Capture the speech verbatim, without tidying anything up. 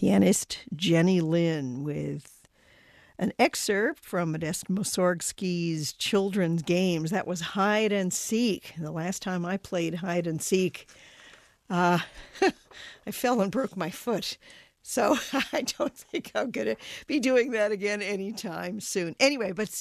pianist Jenny Lin with an excerpt from Modest Mussorgsky's children's games. That was Hide and Seek. The last time I played Hide and Seek, uh, I fell and broke my foot. So I don't think I'm going to be doing that again anytime soon. Anyway, but